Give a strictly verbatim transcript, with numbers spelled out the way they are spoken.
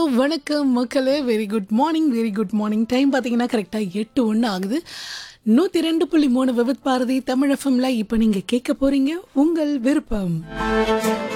வணக்கம் மக்களே. Very good morning very good morning. Time பார்த்தீங்கன்னா கரெக்டாக எட்டு ஒன்று ஆகுது. நூற்றி ரெண்டு புள்ளி மூணு விவித் பாரதி தமிழ் எஃப்எம்ல இப்போ நீங்கள் கேட்க போறீங்க உங்கள் விருப்பம்.